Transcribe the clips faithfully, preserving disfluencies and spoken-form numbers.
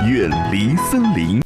远离森林。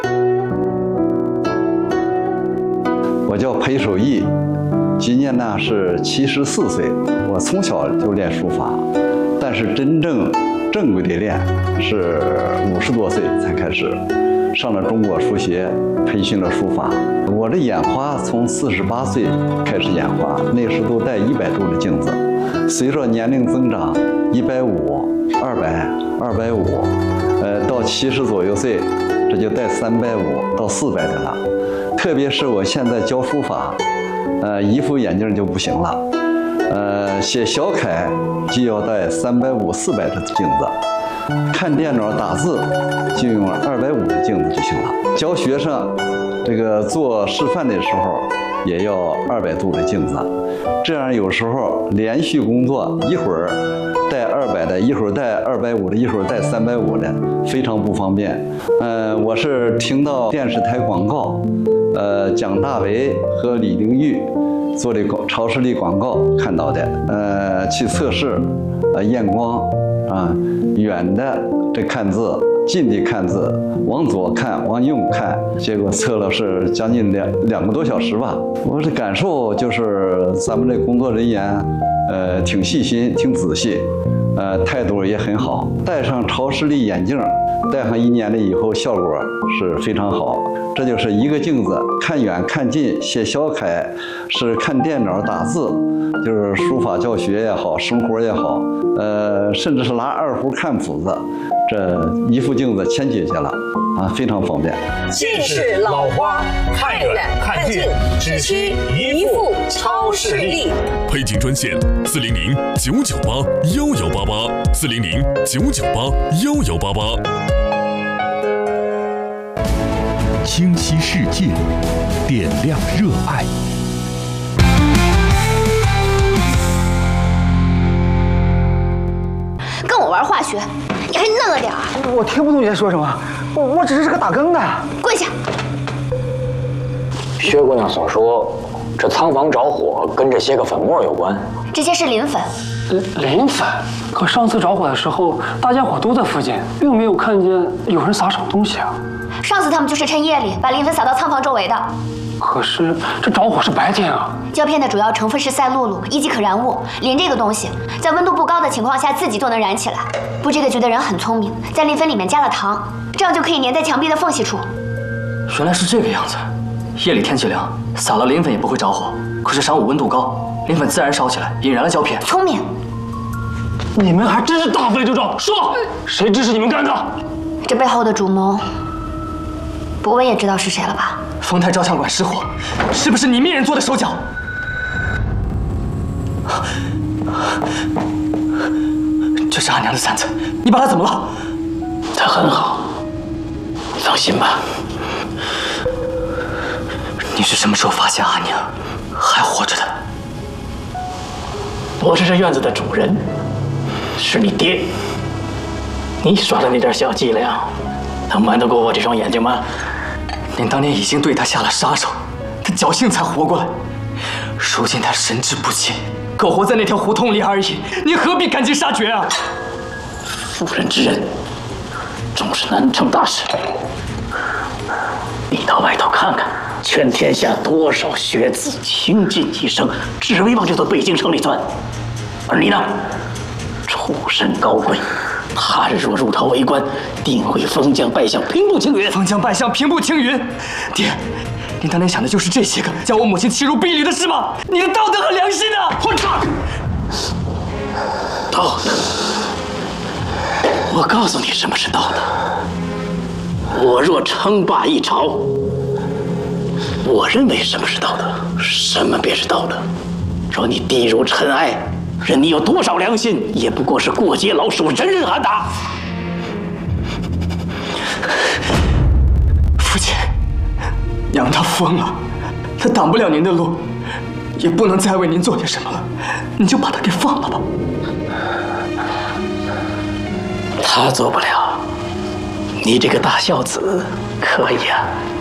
我叫裴守义，今年呢是七十四岁。我从小就练书法，但是真正正规的练是五十多岁才开始。上了中国书协，培训了书法。我这眼花从四十八岁开始眼花，那时都戴一百度的镜子。随着年龄增长，一百五、二百、二百五，呃，到七十左右岁，这就戴三百五到四百的了。特别是我现在教书法，呃，一副眼镜就不行了，呃，写小楷就要戴三百五、四百的镜子。看电脑打字就用二百五的镜子就行了。教学生这个做示范的时候也要二百度的镜子，这样有时候连续工作一会儿带二百的，一会儿带二百五的，一会儿带三百五的，非常不方便。嗯、呃，我是听到电视台广告，呃，蒋大为和李玲玉做的超视力广告看到的，呃，去测试，呃，验光。啊，远的这看字，近的看字，往左看，往右看，结果测了是将近两两个多小时吧。我的感受就是咱们这工作人员，呃，挺细心，挺仔细，呃，态度也很好。戴上超视力眼镜，戴上一年了以后，效果是非常好。这就是一个镜子，看远看近，写小楷，是看电脑打字。就是书法教学也好，生活也好，呃，甚至是拿二胡看谱子，这一副镜子全解决了，啊，非常方便。 近视老花，看远看近，只需一副超视力。 配镜专线：四零零九九八幺幺八八，四零零九九八幺幺八八。清晰世界，点亮热爱。 跟我玩化学，你还嫩了点儿。 我听不懂你在说什么，我我只是个打更的。 跪下！ 薛姑娘所说，这仓房着火跟这些个粉末有关。 这些是磷粉。 磷粉？可上次着火的时候，大家伙都在附近，并没有看见有人撒什么东西啊。 上次他们就是趁夜里把磷粉撒到仓房周围的。 可是这着火是白天啊！ 胶片的主要成分是赛璐璐，一级可燃物。磷这个东西，在温度不高的情况下自己就能燃起来。布这个局的人很聪明，在磷粉里面加了糖，这样就可以粘在墙壁的缝隙处。 原来是这个样子。夜里天气凉，撒了磷粉也不会着火。可是晌午温度高，磷粉自然烧起来，引燃了胶片。 聪明！ 你们还真是大费周章。说，谁指使你们干的？ 这背后的主谋，博文也知道是谁了吧？ 丰泰照相馆失火，是不是你命人做的手脚？这是阿娘的簪子，你把她怎么了？ 她很好，你放心吧。 你是什么时候发现阿娘还活着的？ 我是这院子的主人，是你爹。你耍的那点小伎俩，能瞒得过我这双眼睛吗？ 您当年已经对他下了杀手，他侥幸才活过来。如今他神志不清，苟活在那条胡同里而已，你何必赶尽杀绝啊？ 妇人之仁，总是难成大事。你到外头看看，全天下多少学子倾尽一生，只为往这座北京城里钻，而你呢，出身高贵。他日若入朝为官，定会封将拜相，平步青云。 封将拜相，平步青云。爹，您当年想的就是这些个将我母亲欺辱婢女的事吗？你的道德和良心呢？混账！ 道德，我告诉你什么是道德。我若称霸一朝，我认为什么是道德，什么便是道德。若你低如尘埃，任你有多少良心，也不过是过街老鼠，人人喊打。 父亲，娘她疯了，她挡不了您的路，也不能再为您做些什么了，你就把她给放了吧。 她做不了，你这个大孝子可以啊。